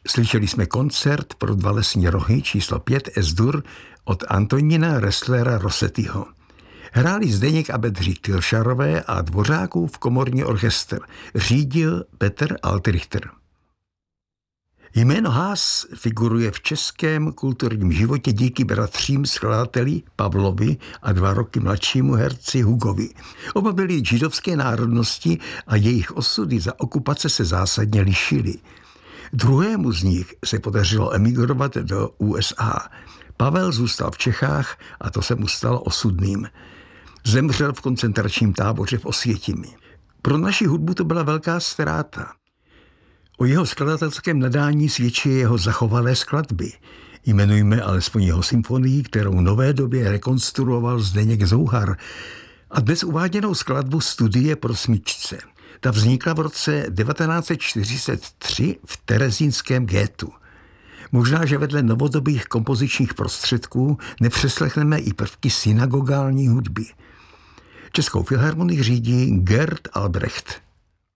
Slyšeli jsme koncert pro 2 lesní rohy číslo 5 S-dur od Antonína Resslera Rossettiho. Hráli Zdeněk a Bedřich Tylšarové a Dvořákův komorní orchestr. Řídil Petr Altrichter. Jméno Haas figuruje v českém kulturním životě díky bratřím skladateli Pavlovi a 2 roky mladšímu herci Hugovi. Oba byli židovské národnosti a jejich osudy za okupace se zásadně lišily. Druhému z nich se podařilo emigrovat do USA. Pavel zůstal v Čechách a to se mu stalo osudným. Zemřel v koncentračním táboře v Osvětimi. Pro naši hudbu to byla velká ztráta. O jeho skladatelském nadání svědčí jeho zachovalé skladby. Jmenujme alespoň jeho symfonii, kterou v nové době rekonstruoval Zdeněk Zouhar, a dnes uváděnou skladbu Studie pro smyčce. Ta vznikla v roce 1943 v terezínském gétu. Možná, že vedle novodobých kompozičních prostředků nepřeslechneme i prvky synagogální hudby. Českou filharmonii řídí Gert Albrecht.